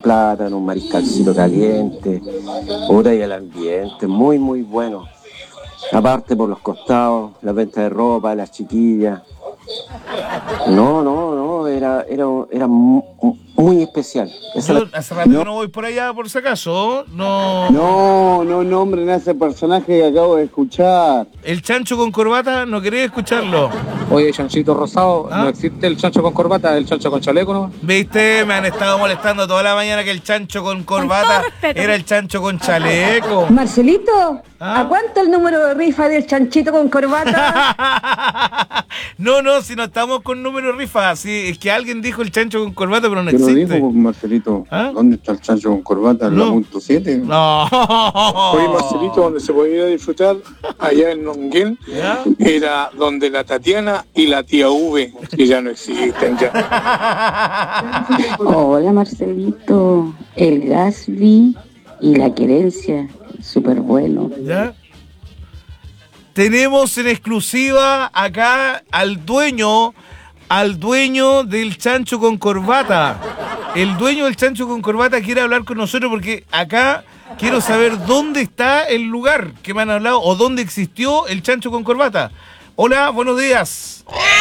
plátanos, un mariscalcito caliente, puta, y el ambiente, muy, muy bueno. Aparte por los costados, la venta de ropa, las chiquillas. No, era muy especial. Yo hace rato que no voy por allá, por si acaso. No. No nombren a ese personaje que acabo de escuchar. El chancho con corbata, ¿no querés escucharlo? Oye, chanchito rosado, ¿no existe el chancho con corbata, el chancho con chaleco, no? ¿Viste? Me han estado molestando toda la mañana que el chancho con corbata era el chancho con chaleco. Marcelito, ¿Ah? ¿a cuánto el número de rifa del chanchito con corbata? No, si no estamos con número rifa, sí, es que alguien dijo el chancho con corbata, pero no ¿Qué lo existe. dijo, Marcelito? ¿Ah? ¿Dónde está el chancho con corbata? ¿En No. la punto 7? No. Oye, Marcelito, donde se podía disfrutar, allá en Longuén, ¿Ya? era donde la Tatiana y la tía V, que ya no existen ya. Hola Marcelito, el Gasby y la querencia, súper bueno. ¿Ya? Tenemos en exclusiva acá al dueño del chancho con corbata. El dueño del chancho con corbata quiere hablar con nosotros porque acá quiero saber dónde está el lugar que me han hablado o dónde existió el chancho con corbata. Hola, buenos días.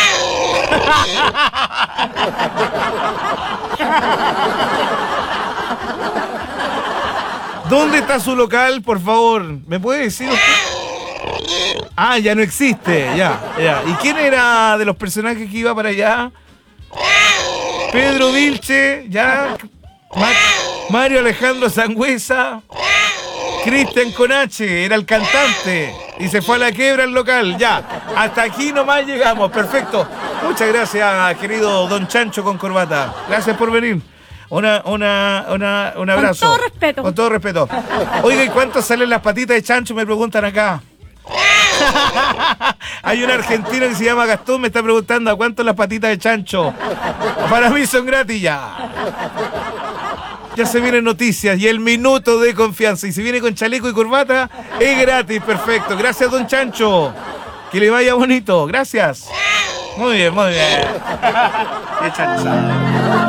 ¿Dónde está su local, por favor? ¿Me puede decir usted? Ah, ya no existe, ya. ¿Y quién era de los personajes que iba para allá? Pedro Vilche, ya. Mario Alejandro Sangüesa. Cristian Conache, era el cantante. Y se fue a la quiebra el local, ya. Hasta aquí nomás llegamos, perfecto. Muchas gracias, querido don Chancho con corbata. Gracias por venir. Un abrazo. Con todo respeto. Con todo respeto. Oiga, ¿y cuánto salen las patitas de chancho? Me preguntan acá. Hay un argentino que se llama Gastón, me está preguntando ¿a cuánto las patitas de chancho? Para mí son gratis ya. Ya se vienen noticias y el minuto de confianza. Y si viene con chaleco y corbata, es gratis, perfecto. Gracias, don Chancho. Que le vaya bonito. Gracias. Muy bien, muy bien. Qué chancha.